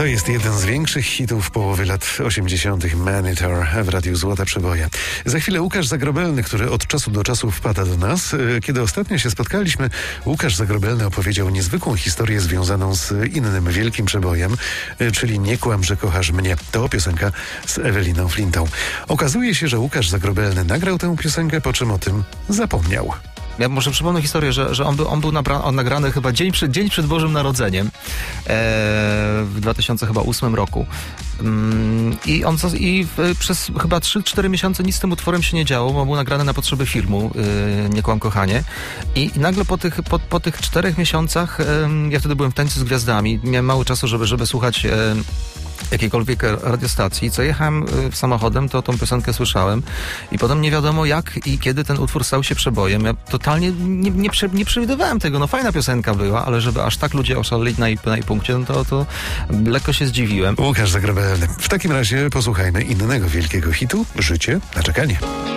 To jest jeden z większych hitów połowy lat 80. Monitor w Radiu Złote Przeboje. Za chwilę Łukasz Zagrobelny, który od czasu do czasu wpada do nas. Kiedy ostatnio się spotkaliśmy, Łukasz Zagrobelny opowiedział niezwykłą historię związaną z innym wielkim przebojem, czyli Nie kłam, że kochasz mnie. To piosenka z Eweliną Flintą. Okazuje się, że Łukasz Zagrobelny nagrał tę piosenkę, po czym o tym zapomniał. Ja może przypomnę historię, że on był nagrany chyba dzień przed Bożym Narodzeniem w 2008 roku. I przez chyba 3-4 miesiące nic z tym utworem się nie działo, bo był nagrany na potrzeby filmu Nie kłam, kochanie. I nagle po tych 4 miesiącach, ja wtedy byłem w Tańcu z Gwiazdami, miałem mało czasu, żeby słuchać jakiejkolwiek radiostacji. Co jechałem samochodem, to tą piosenkę słyszałem i potem nie wiadomo jak i kiedy ten utwór stał się przebojem. Ja totalnie nie przewidywałem tego. No fajna piosenka była, ale żeby aż tak ludzie oszaleli na jej punkcie, no to lekko się zdziwiłem. Łukasz Zagrobelny. W takim razie posłuchajmy innego wielkiego hitu, Życie na czekanie.